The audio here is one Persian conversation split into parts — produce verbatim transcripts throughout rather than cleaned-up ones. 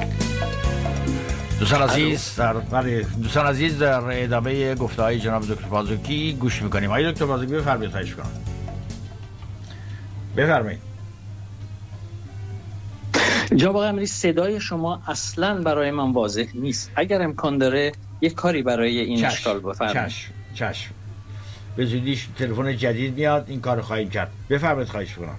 دوستان عزیز در دوستان عزیز در ادامه گفته‌های جناب دکتر بازرگی گوش می‌کنیم. آقای دکتر بازرگی بفرمایید. خواهش می‌کنم. بفرمایید. جناب آقای امیری، صدای شما اصلاً برای من واضح نیست. اگر امکان داره یک کاری برای این اشکال بفرمایید. چشم چشم. به زودی تلفن جدید میاد، این کارو خواهیم کرد. بفرمایید. خواهش می‌کنم.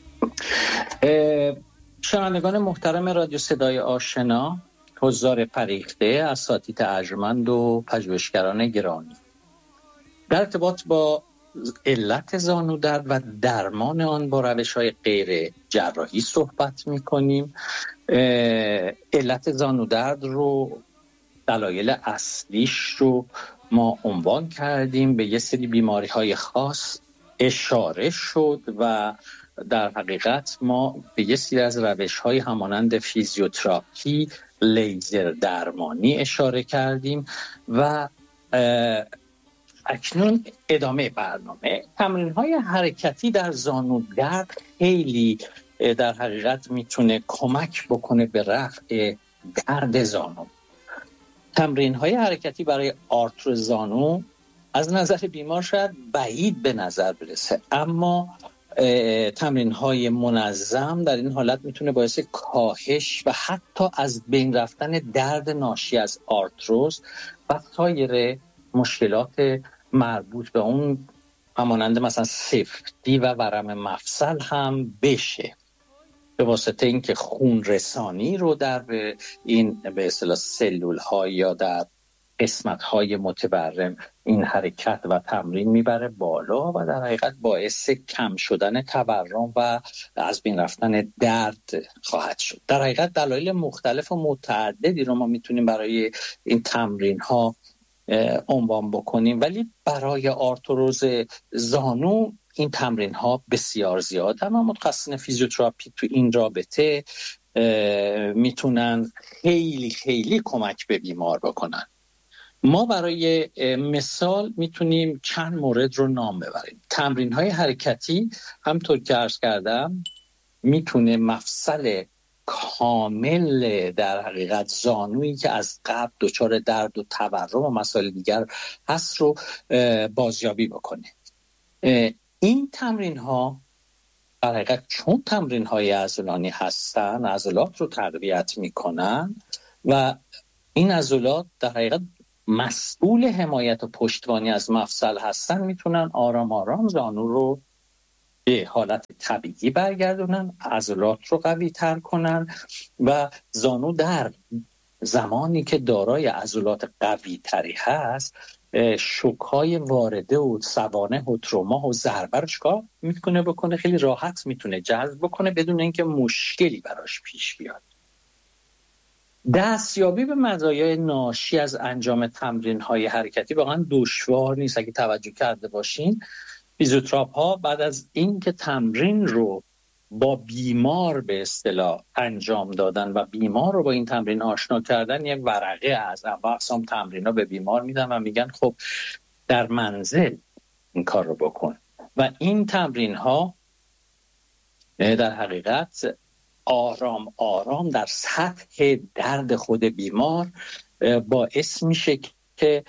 شنوندگان محترم رادیو صدای آشنا، حضار فریخته، اساتید ارجمند و پژوهشگران گرامی، در ارتباط با علت زانو درد و درمان آن با روش‌های غیر جراحی صحبت می‌کنیم. علت زانو درد رو، دلایل اصلیش رو ما عنوان کردیم، به یه سری بیماری‌های خاص اشاره شد و در حقیقت ما به یه سری از روش‌های همانند فیزیوتراپی، لیزر درمانی اشاره کردیم و اکنون ادامه برنامه. تمرین‌های حرکتی در زانو درد خیلی در حقیقت میتونه کمک بکنه به رفع درد زانو. تمرین‌های حرکتی برای آرتروز زانو از نظر بیمار شاید بعید به نظر برسه، اما تمرین‌های منظم در این حالت میتونه باعث کاهش و حتی از بین رفتن درد ناشی از آرتروز و سایر مشکلات مربوط به اون همانند مثلا سفتی و ورم مفصل هم بشه، به واسطه اینکه خون رسانی رو در این به اصطلاح سلول ها یا در قسمت های متورم این حرکت و تمرین میبره بالا و در حقیقت باعث کم شدن تورم و از بین رفتن درد خواهد شد. در حقیقت دلایل مختلف و متعددی رو ما میتونیم برای این تمرین ها عنوان بکنیم، ولی برای آرتروز زانو این تمرین ها بسیار زیاد هم. متخصصین فیزیوتراپی تو این رابطه میتونن خیلی خیلی کمک به بیمار بکنن. ما برای مثال میتونیم چند مورد رو نام ببریم. تمرین های حرکتی همطور که عرض کردم میتونه مفصل کامل در حقیقت زانویی که از قبل دچار درد و تورم و مسائل دیگر هست رو بازیابی بکنه. این تمرین ها در حقیقت چون تمرین های عضلانی هستن، عضلات رو تقویت میکنن و این عضلات در حقیقت مسئول حمایت و پشتوانی از مفصل هستن، میتونن آرام آرام زانو رو به حالت طبیعی برگردونن، عضلات رو قوی تر کنن و زانو در زمانی که دارای عضلات قوی تری هست شوک‌های وارده و سوانح و تروما و ضربه رو چیکار میتونه بکنه؟ خیلی راحت میتونه جذب بکنه بدون اینکه مشکلی براش پیش بیاد. دستیابی به مزایای ناشی از انجام تمرین‌های حرکتی واقعا دشوار نیست. اگه توجه کرده باشین، فیزیوتراپ ها بعد از اینکه تمرین رو با بیمار به اصطلاح انجام دادن و بیمار رو با این تمرین آشنا کردن، یک ورقه از اقسام تمرینا به بیمار میدن و میگن خب در منزل این کار رو بکن و این تمرین ها در حقیقت آرام آرام در سطح درد خود بیمار باعث میشه که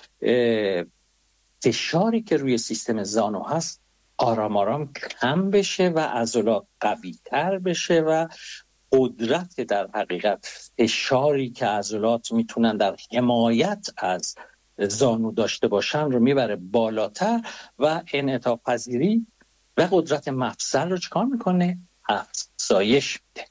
فشاری که روی سیستم زانو هست آرام آرام کم بشه و عضلات قوی تر بشه و قدرت در حقیقت فشاری که عضلات میتونن در حمایت از زانو داشته باشن رو میبره بالاتر و انعطاف پذیری و قدرت مفصل رو چکار میکنه؟ افزایش میده.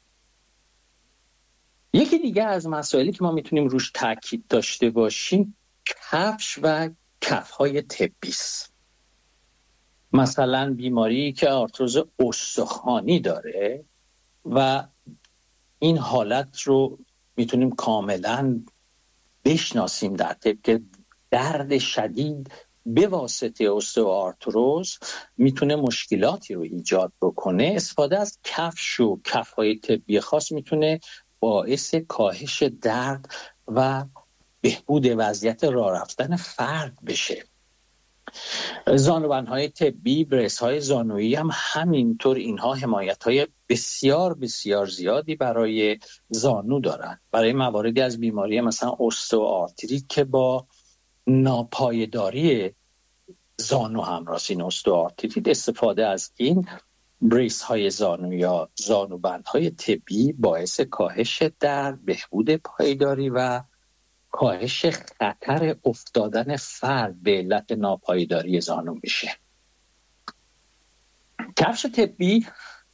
یکی دیگه از مسائلی که ما میتونیم روش تاکید داشته باشیم کفش و کفهای طبیست. مثلا بیماری که آرتروز استخوانی داره و این حالت رو میتونیم کاملا بشناسیم در طب که درد شدید به واسطه استئوآرتروز میتونه مشکلاتی رو ایجاد بکنه. استفاده از کفش و کفهای طبی خاص میتونه باعث کاهش درد و بهبود وضعیت راه رفتن فرد بشه. زانوبندهای طبی، برس‌های زانویی هم همینطور، اینها حمایت‌های بسیار بسیار زیادی برای زانو دارن. برای مواردی از بیماری مثلا استئوآرتریت که با ناپایداری زانو همراهه، این استئوآرتریت، استفاده از این بریس های زانو یا زانوبندهای طبی باعث کاهش درد، بهبود پایداری و کاهش خطر افتادن فرد به علت ناپایداری زانو میشه. کفش طبی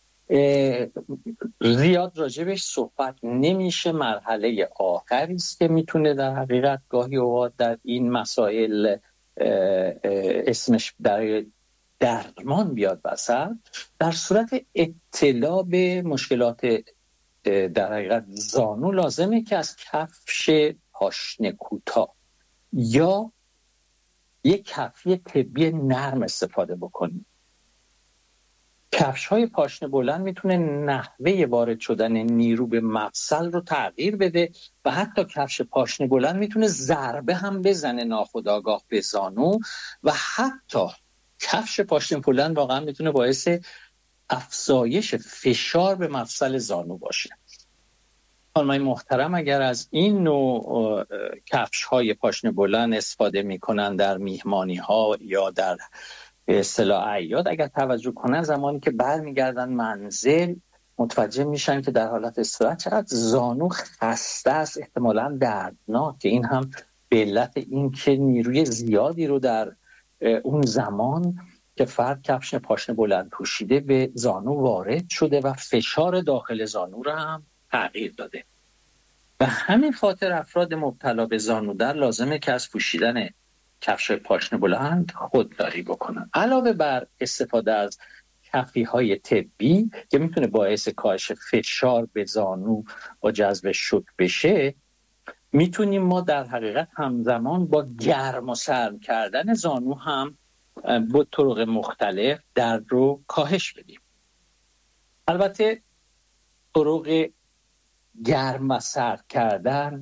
زیاد راجبش صحبت نمیشه، مرحله آخری است که میتونه در حقیقت گاهی اوقات در این مسائل اسمش در درمان بیاد وسط. در صورت اطلاع به مشکلات در حقیقت زانو لازمه که از کفش پاشنه کوتاه یا یک کفی طبی نرم استفاده بکنیم. کفش های پاشنه بلند میتونه نحوه وارد شدن نیرو به مفصل رو تغییر بده و حتی کفش پاشنه بلند میتونه ضربه هم بزنه ناخودآگاه به زانو و حتی کفش پاشنه بلند واقعا میتونه باعث افزایش فشار به مفصل زانو باشه. خانمای محترم، اگر از این نوع کفش های پاشنه بلند استفاده میکنن در میهمانی ها یا در به اصطلاح اعیاد، اگر توجه کنن زمانی که برمیگردن منزل متوجه میشن که در حالت استراحت چقدر زانو خسته است، احتمالاً دردناک. این هم به علت این که نیروی زیادی رو در اون زمان که فرد کفش پاشنه بلند پوشیده به زانو وارد شده و فشار داخل زانو رو هم تغییر داده. و همین خاطر افراد مبتلا به زانو در لازمه که از پوشیدن کفش پاشنه بلند خودداری بکنن. علاوه بر استفاده از کفی های طبی که میتونه باعث کاهش فشار به زانو و جذب شوک بشه، میتونیم ما در حقیقت همزمان با گرم و سرم کردن زانو هم با طرق مختلف درد رو کاهش بدیم. البته طرق گرم و سرد کردن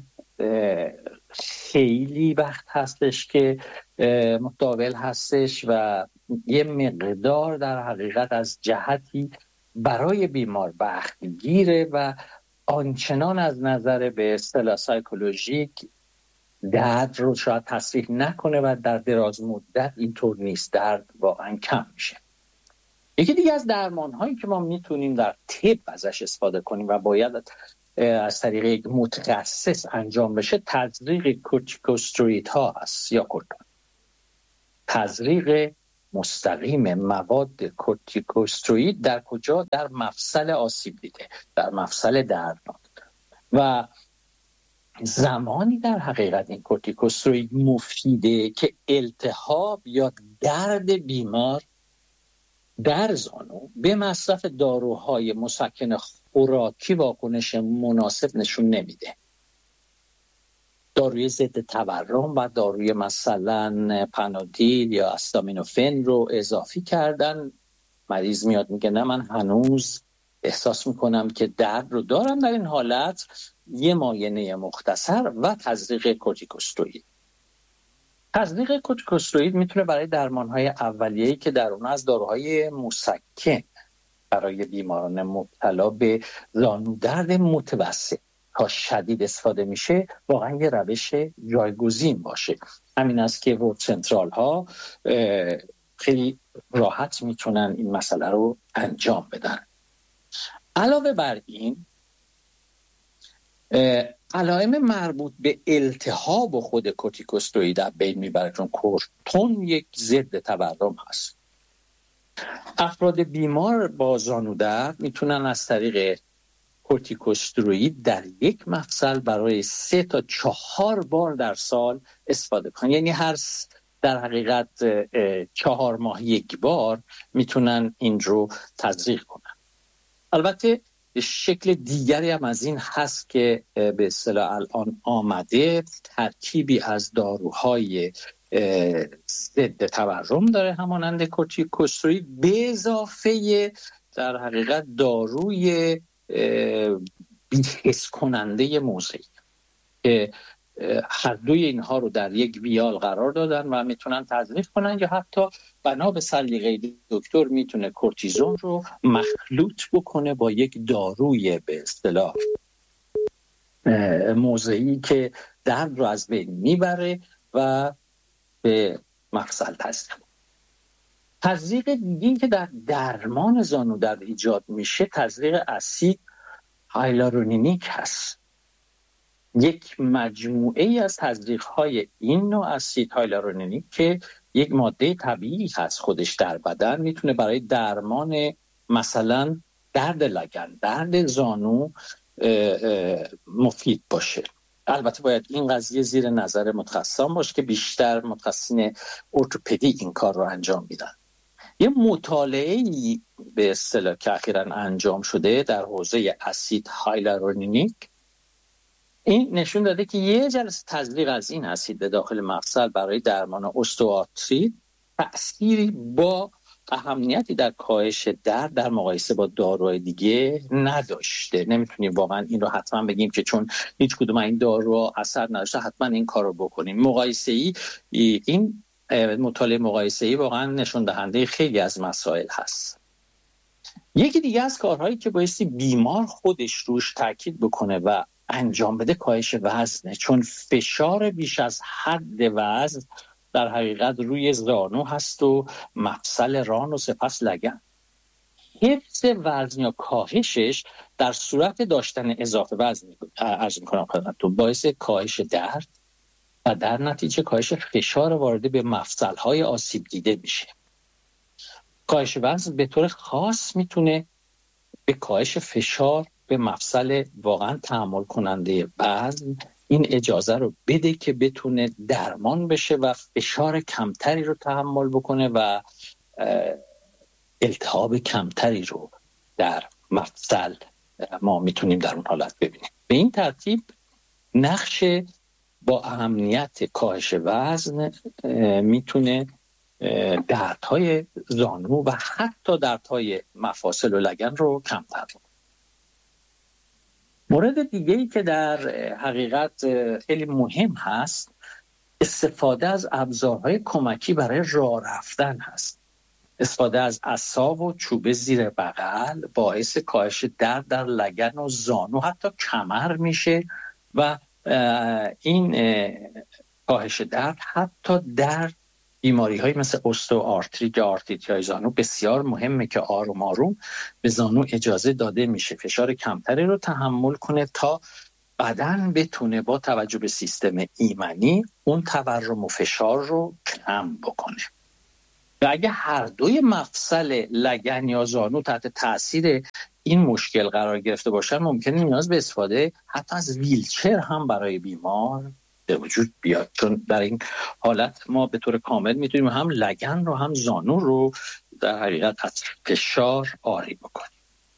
خیلی وقت هستش که متداول هستش و یه مقدار در حقیقت از جهتی برای بیمار بختگیره و آنچنان از نظر به اصطلاح سایکولوژیک درد رو شاید تصریح نکنه و در دراز مدت اینطور نیست، درد واقعا کم میشه. یکی دیگه از درمان هایی که ما میتونیم در طب ازش استفاده کنیم و باید از طریق یک متخصص انجام بشه، تزریق کورتیکوستروئید ها هست یا کورتون. تزریق مستقیم مواد کورتیکوستروئید در کجا؟ در مفصل آسیب دیده، در مفصل دردناک. و زمانی در حقیقت این کورتیکوستروئید مفیده که التهاب یا درد بیمار در زانو به مصرف داروهای مسکن خوراکی واکنش مناسب نشون نمیده. داروی ضد تورم و داروی مثلا پانادیل یا استامینوفن رو اضافی کردن، مریض میاد میگه نه من هنوز احساس میکنم که درد رو دارم. در این حالت یه معاینه مختصر و تزریق کورتیکوستروئید. تزریق کورتیکوستروئید میتونه برای درمانهای اولیه‌ای که در اون از داروهای مسکن برای بیماران مبتلا به زانو درد متوسط تا شدید استفاده میشه، واقعا یه روش جایگزین باشه. همین است که ورد سنترال ها خیلی راحت میتونن این مسئله رو انجام بدن. علاوه بر این، علائم مربوط به التهاب و خود کورتیکوستروئید از بین میبره، چون کورتون یک ضد تورم هست. افراد بیمار با زانو درد میتونن از طریق کورتیکوستروئید در یک مفصل برای سه تا چهار بار در سال استفاده کنن، یعنی هر در حقیقت چهار ماه یک بار میتونن این رو تزریق کنن. البته شکل دیگری هم از این هست که به اصطلاح الان آمده، ترکیبی از داروهای ضد تورم داره همانند کورتیکوستروئید به اضافه در حقیقت داروی بی‌حس کننده موضعی که هر دوی اینها رو در یک ویال قرار دادن و میتونن تزریق کنن، یا حتی بنا به سلیقه دکتر میتونه کورتیزون رو مخلوط بکنه با یک داروی به اصطلاح موضعی که درد رو از بین میبره و به مفصل تزریق. تزریق دیگه که در درمان زانودرد ایجاد میشه تزریق اسید هایالورونیک هست. یک مجموعه ای از تزریق های این نوع اسید هایالورونیک که یک ماده طبیعی هست خودش در بدن، میتونه برای درمان مثلا درد لگن، درد زانو مفید باشه. البته باید این قضیه زیر نظر متخصصان باشه که بیشتر متخصصین ارتوپدی این کار رو انجام میدن. یه مطالعه‌ای به اصطلاح که اخیراً انجام شده در حوزه اسید هایالورونیک این نشون داده که یه جلسه تزریق از این اسید به داخل مفصل برای درمان استئوآرتریت تأثیری با اهمیتی در کاهش درد در مقایسه با داروهای دیگه نداشته. نمیتونیم واقعا این رو حتما بگیم که چون هیچ کدوم این داروها اثر نداشته حتما این کار رو بکنیم. مقایسه‌ای این مطالعه مقایسه‌ای واقعا نشون دهنده خیلی از مسائل هست. یکی دیگه از کارهایی که بایستی بیمار خودش روش تاکید بکنه و انجام بده کاهش وزنه، چون فشار بیش از حد وزن در حقیقت روی زانو هست و مفصل ران و سپس لگن. حفظ وزن یا کاهشش در صورت داشتن اضافه وزن عرض می‌کنم خدمتتون باعث کاهش درد و در نتیجه کاهش فشار وارده به مفصل‌های آسیب دیده میشه. کاهش وزن به طور خاص میتونه به کاهش فشار به مفصل واقعا تحمل کننده وزن این اجازه رو بده که بتونه درمان بشه و فشار کمتری رو تحمل بکنه و التهاب کمتری رو در مفصل ما میتونیم در اون حالت ببینیم. به این ترتیب نقش با اهمیت کاهش وزن میتونه دردهای زانو و حتی دردهای مفاصل و لگن رو کمتر کنه. مورد دیگه‌ای که در حقیقت خیلی مهم هست استفاده از ابزارهای کمکی برای راه رفتن هست. استفاده از عصا و چوب زیر بغل باعث کاهش درد در لگن و زانو حتی کمر میشه و این کاهش درد حتی در بیماری های مثل استئوآرتریت یا آرتریت های زانو بسیار مهمه که آروم آروم به زانو اجازه داده میشه فشار کمتری رو تحمل کنه تا بدن بتونه با توجه به سیستم ایمنی اون تورم و فشار رو کم بکنه. و اگه هر دوی مفصل لگن یا زانو تحت تاثیر این مشکل قرار گرفته باشن ممکنه نیاز به استفاده حتی از ویلچر هم برای بیمار به وجود بیاد، چون در این حالت ما به طور کامل میتونیم هم لگن رو هم زانو رو در حقیقت از فشار آری بکنیم.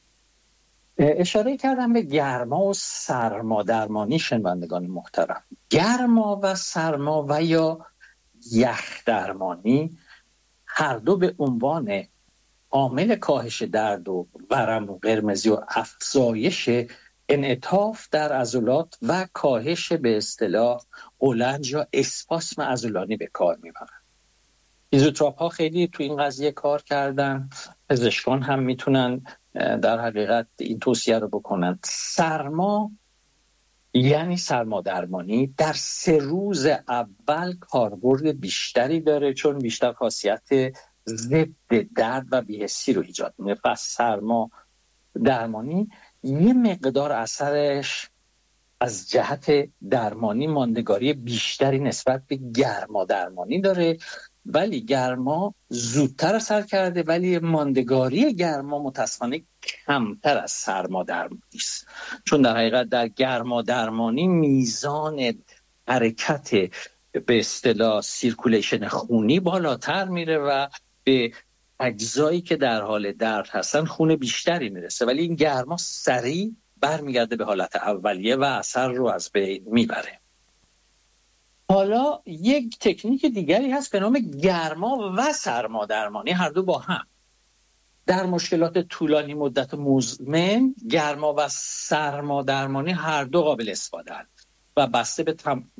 اشاره کردم به گرما و سرما درمانی شنوندگان محترم. گرما و سرما و یا یخ درمانی هر دو به عنوان عامل کاهش درد و ورم و قرمزی و افزایش انعطاف در عضلات و کاهش به اصطلاح اولنج یا اسپاسم عضلانی به کار میبرن. فیزیوتراپ ها خیلی تو این قضیه کار کردن، پزشکان هم میتونن در حقیقت این توصیه رو بکنن. سرما یعنی سرما درمانی در سه روز اول کاربرد بیشتری داره چون بیشتر خاصیت ضد درد و بی‌حسی رو ایجاد میکنه. پس سرما درمانی یه مقدار اثرش از جهت درمانی ماندگاری بیشتری نسبت به گرما درمانی داره، ولی گرما زودتر اثر کرده ولی ماندگاری گرما متاسفانه کمتر از سرما درمانی است، چون در حقیقت در گرما درمانی میزان حرکت به اصطلاح سیرکولیشن خونی بالاتر میره و به اجزایی که در حال درد هستن خون بیشتری میرسه، ولی این گرما سریع برمیگرده به حالت اولیه و اثر رو از بین میبره. حالا یک تکنیک دیگری هست به نام گرما و سرما درمانی، هر دو با هم. در مشکلات طولانی مدت مزمن گرما و سرما درمانی هر دو قابل استفاده هستند و بسته به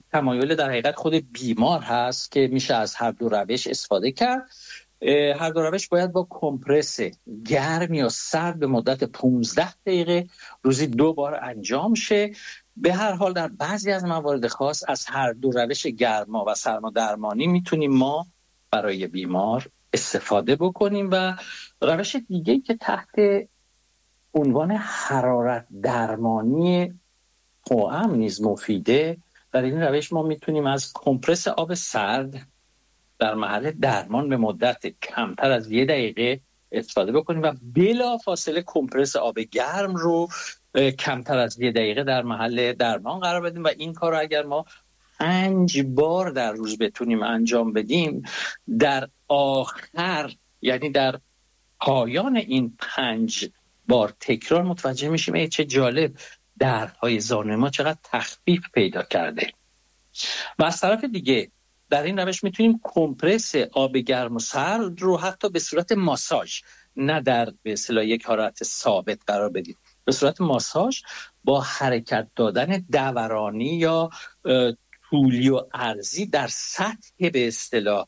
تمایل در حقیقت خود بیمار هست که میشه از هر دو روش استفاده کرد. هر دو روش باید با کمپرس گرم یا سرد به مدت پانزده دقیقه روزی دو بار انجام شه. به هر حال در بعضی از موارد خاص از هر دو روش گرما و سرما درمانی میتونیم ما برای بیمار استفاده بکنیم. و روش دیگه که تحت عنوان حرارت درمانی توأم نیز مفیده، در این روش ما میتونیم از کمپرس آب سرد در محل درمان به مدت کمتر از یک دقیقه استفاده بکنیم و بلا فاصله کمپرس آب گرم رو کمتر از یک دقیقه در محل درمان قرار بدیم. و این کار رو اگر ما پنج بار در روز بتونیم انجام بدیم، در آخر یعنی در پایان این پنج بار تکرار متوجه میشیم ای چه جالب، دردهای زانوی ما چقدر تخفیف پیدا کرده. و از طرف دیگه در این روش میتونیم کمپرس آب گرم و سرد رو حتی به صورت ماساژ، نه در به اصطلاح یک حالت ثابت قرار بدیم، به صورت ماساژ با حرکت دادن دورانی یا طولی و عرضی در سطح به اصطلاح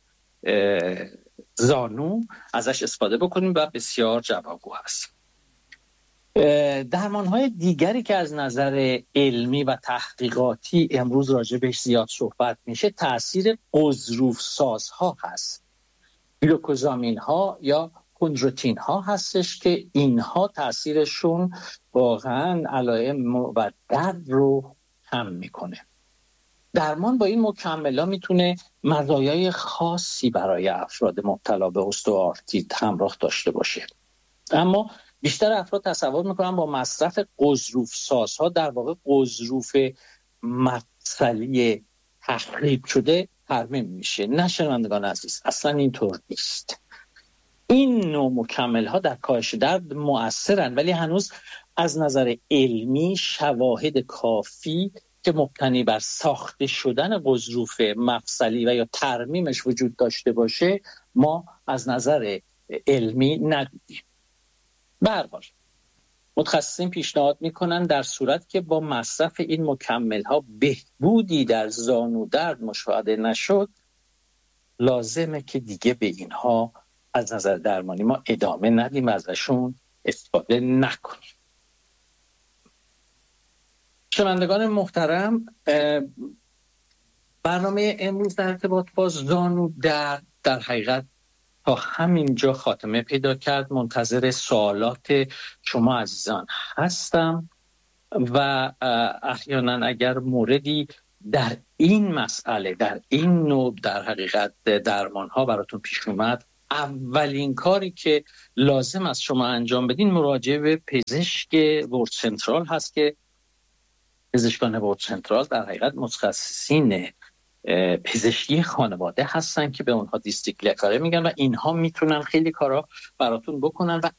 زانو ازش استفاده بکنیم و بسیار جوابگو هست. درمان‌های دیگری که از نظر علمی و تحقیقاتی امروز راجع بهش زیاد صحبت میشه تأثیر غضروف سازها هست. گلوکوزامین ها یا کندروتین ها هستش که اینها تأثیرشون واقعا علائم و درد رو کم میکنه. درمان با این مکمل‌ها میتونه مزایای خاصی برای افراد مبتلا به استئوآرتریت همراه داشته باشه، اما بیشتر افراد تصور میکنن با مصرف غضروف سازها در واقع غضروف مفصلی تخریب شده ترمیم میشه. نه شنوندگان عزیز، اصلا اینطور نیست. این نوع مکمل‌ها در کاهش درد مؤثرن، ولی هنوز از نظر علمی شواهد کافی که مبتنی بر ساخته شدن غضروف مفصلی و یا ترمیمش وجود داشته باشه ما از نظر علمی ندیدیم. به هر حال متخصصین پیشنهاد میکنن در صورت که با مصرف این مکمل‌ها بهبودی در زانو درد مشاهده نشد، لازمه که دیگه به اینها از نظر درمانی ما ادامه ندیم، ازشون استفاده نکنیم. شنوندگان محترم، برنامه امروز در ارتباط با زانو درد در حقیقت تا همینجا خاتمه پیدا کرد. منتظر سوالات شما عزیزان هستم و احیانا اگر موردی در این مسئله، در این نوع در حقیقت درمان ها براتون پیش اومد، اولین کاری که لازم از شما انجام بدین مراجعه به پزشک ورد سنترال هست که پزشکان ورد سنترال در حقیقت متخصصین پزشکی خانواده هستن که به اونها دیستریکت لکاره میگن و اینها میتونن خیلی کارا براتون بکنن و